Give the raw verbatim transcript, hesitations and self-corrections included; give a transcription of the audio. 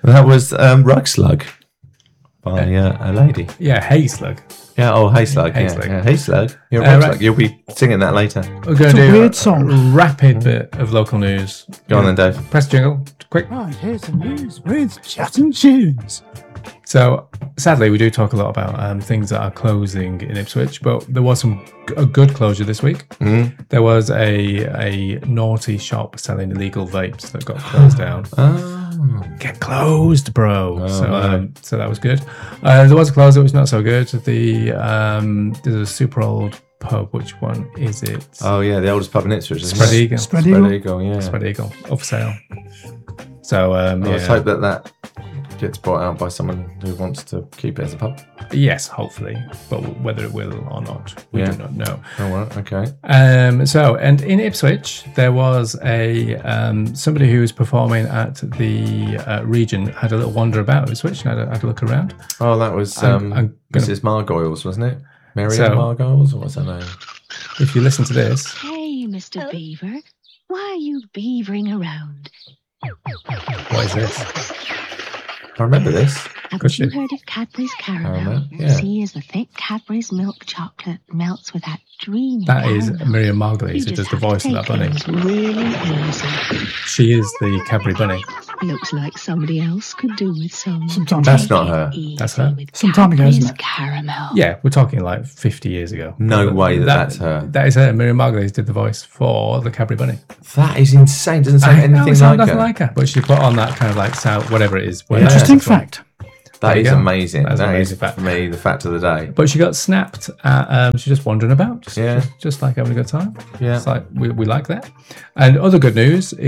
That was um, Rug Slug by uh, a lady. Yeah, Hey Slug. Yeah, oh, Hey Slug. Hey yeah, Slug. yeah. Hey Slug. You're a Uh, Rug right. Slug. You'll be singing that later. We're going It's to a do weird a song. rapid bit of local news. Go on then, Dave. Press jingle, quick. Right, here's the news with Chat and Tunes. So, sadly, we do talk a lot about um, things that are closing in Ipswich, but there was some a good closure this week. Mm. There was a a naughty shop selling illegal vapes that got closed down. Oh. Get closed, bro. Oh, so, no. um, so that was good. Uh, there was a close that was not so good. The um, there's a super old pub. Which one is it? Oh, yeah, the oldest pub in Ipswich. Isn't Spread it? Eagle. Spread Spread Eagle. Eagle, yeah. Spread Eagle up for sale. So um, Well, yeah. Let's hope that that gets brought out by someone who wants to keep it as a pub. Yes, hopefully, but whether it will or not, we Yeah. do not know. Oh, well, okay. Um, so, and in Ipswich, there was a um, somebody who was performing at the uh, Region had a little wander about Ipswich and had a, had a look around. Oh, that was I'm- um, I'm gonna- Missus Margoyles, wasn't it? Miriam So- Margoyles, or what's her name? If you listen to this, Hey, Mister Beaver, why are you beavering around? what is this? I remember this. Haven't you Question. heard of Cadbury's Caramel? Caramel, yeah. See, as the thick Cadbury's milk chocolate melts with that dreamy That is caramel. Miriam You Margolyes, who just does the have to voice of that take bunny. things really easy. She is the Cadbury bunny. Looks like somebody else could do with some. Sometimes. That's not her. Easy That's her. with Some time ago, isn't Cadbury's it? Caramel. Yeah, we're talking like fifty years ago. No But way that that's her. That is her. Miriam Margolyes did the voice for the Cadbury bunny. That is insane. Doesn't sound I know, anything it sounds like nothing her. like her, but she put on that kind of like sound, whatever it is. whatever Interesting it's called. fact. That There you is go. amazing. That's That an is, amazing fact. for me, the fact of the day. But she got snapped at, um, she's just wandering about, just, Yeah. just, just like having a good time. Yeah. It's like, we, we like that. And other good news